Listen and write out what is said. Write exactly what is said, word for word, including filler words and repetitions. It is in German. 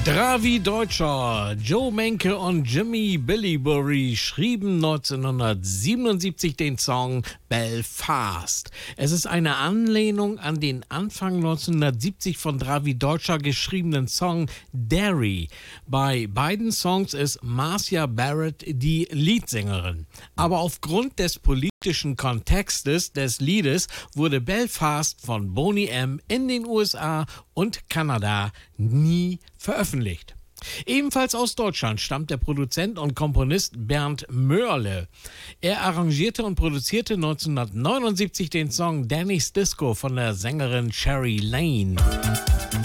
Dravi Deutscher, Joe Menke und Jimmy Billybury schrieben neunzehnhundertsiebenundsiebzig den Song Belfast. Es ist eine Anlehnung an den Anfang neunzehnhundertsiebzig von Dravi Deutscher geschriebenen Song Derry. Bei beiden Songs ist Marcia Barrett die Leadsängerin. Aber aufgrund des politischen Kontextes des Liedes wurde Belfast von Boney M. in den U S A und Kanada nie veröffentlicht. Ebenfalls aus Deutschland stammt der Produzent und Komponist Bernd Mörle. Er arrangierte und produzierte neunzehnhundertneunundsiebzig den Song Danny's Disco von der Sängerin Sherry Lane.